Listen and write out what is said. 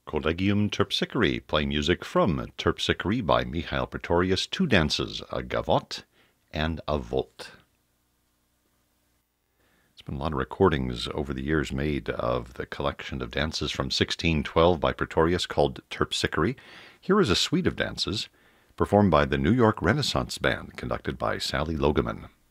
Collegium Terpsichore, playing music from Terpsichore by Mihail Pretorius, two dances, a gavotte and a volt. There's been a lot of recordings over the years made of the collection of dances from 1612 by Pretorius called Terpsichore. Here is a suite of dances performed by the New York Renaissance Band, conducted by Sally Logeman.